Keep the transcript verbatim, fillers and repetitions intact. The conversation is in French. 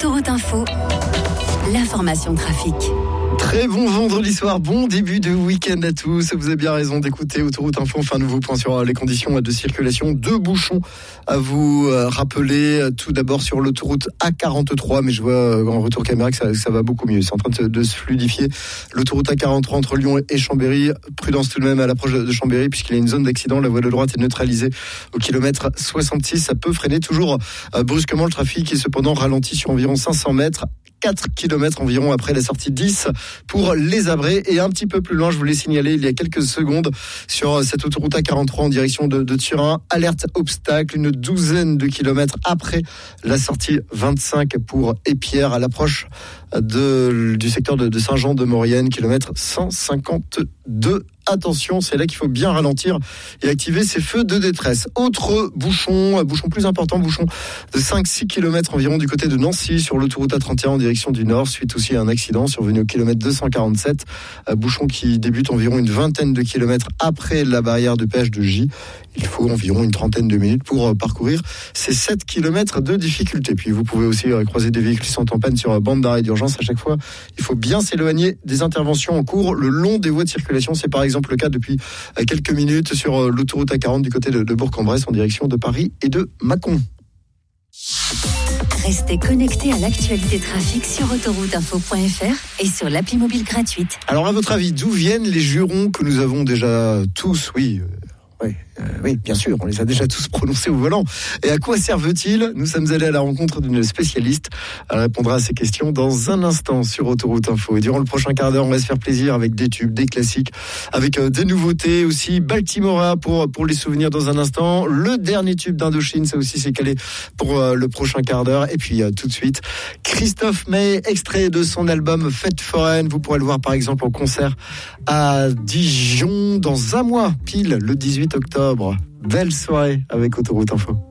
Autoroute Info, l'information trafic. Très bon vendredi soir, bon début de week-end à tous. Vous avez bien raison d'écouter Autoroute Info. Enfin, nouveau point sur les conditions de circulation. Deux bouchons à vous rappeler. Tout d'abord sur l'autoroute A quarante-trois, mais je vois en retour caméra que ça, ça va beaucoup mieux. C'est en train de, de se fluidifier. L'autoroute A quarante-trois entre Lyon et Chambéry. Prudence tout de même à l'approche de Chambéry puisqu'il y a une zone d'accident. La voie de droite est neutralisée au kilomètre soixante-six. Ça peut freiner toujours euh, brusquement le trafic et cependant ralentit sur environ cinq cents mètres. quatre kilomètres environ après la sortie dix pour les Abrets. Et un petit peu plus loin, je vous l'ai signalé il y a quelques secondes, sur cette autoroute A quarante-trois en direction de, de Turin, alerte obstacle, une douzaine de kilomètres après la sortie vingt-cinq pour Épierre, à l'approche de, du secteur de, de Saint-Jean-de-Maurienne, kilomètre cent cinquante-deux. Attention, c'est là qu'il faut bien ralentir et activer ces feux de détresse. Autre bouchon, bouchon plus important, bouchon de cinq à six kilomètres environ du côté de Nancy sur l'autoroute A trente et un en direction du nord, suite aussi à un accident survenu au kilomètre deux cent quarante-sept. Bouchon qui débute environ une vingtaine de kilomètres après la barrière de péage de J. Il faut environ une trentaine de minutes pour parcourir ces sept kilomètres de difficulté. Puis vous pouvez aussi croiser des véhicules qui sont en panne sur bande d'arrêt d'urgence. À chaque fois, il faut bien s'éloigner des interventions en cours le long des voies de circulation. C'est par exemple le cas depuis quelques minutes sur l'autoroute A quarante du côté de, de Bourg-en-Bresse en direction de Paris et de Mâcon. Restez connectés à l'actualité trafic sur autoroute info point f r et sur l'appli mobile gratuite. Alors à votre avis, d'où viennent les jurons que nous avons déjà tous, oui euh, oui, euh, oui, bien sûr, on les a déjà tous prononcés au volant. Et à quoi servent-ils ? Nous sommes allés à la rencontre d'une spécialiste. Elle répondra à ces questions dans un instant sur Autoroute Info. Et durant le prochain quart d'heure, on va se faire plaisir avec des tubes, des classiques, avec euh, des nouveautés aussi. Baltimora pour, pour les souvenirs dans un instant. Le dernier tube d'Indochine, ça aussi c'est calé pour euh, le prochain quart d'heure. Et puis euh, tout de suite, Christophe May, extrait de son album Fête foraine. Vous pourrez le voir par exemple en concert à Dijon dans un mois, pile le dix-huit octobre. Belle soirée avec Autoroute Info.